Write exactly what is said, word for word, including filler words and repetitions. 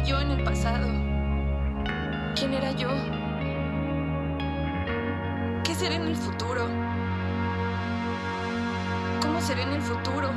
yo en el pasado? ¿Quién era yo? ¿Qué seré en el futuro? ¿Cómo seré en el futuro?